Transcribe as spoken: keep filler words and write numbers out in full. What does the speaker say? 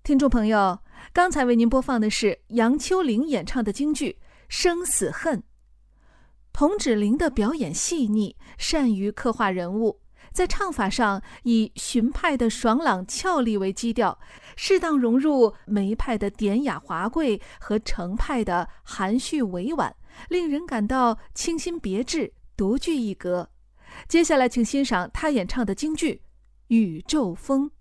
听众朋友，刚才为您播放的是杨秋玲演唱的京剧《生死恨》。童芷苓的表演细腻，善于刻画人物，在唱法上以荀派的爽朗俏丽为基调，适当融入梅派的典雅华贵和程派的含蓄委婉，令人感到清新别致，独具一格。接下来请欣赏他演唱的京剧《宇宙风》。